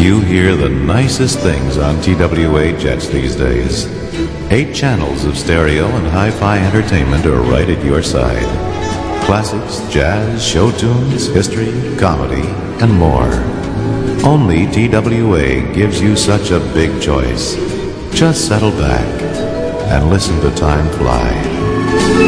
You hear the nicest things on TWA jets these days. 8 channels of stereo and hi-fi entertainment are right at your side. Classics, jazz, show tunes, history, comedy, and more. Only TWA gives you such a big choice. Just settle back and listen to time fly.